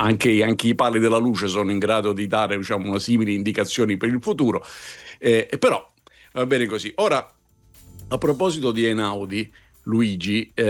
anche i pali della luce sono in grado di dare, diciamo, una simili indicazioni per il futuro. Però va bene così. Ora, a proposito di Einaudi, Luigi,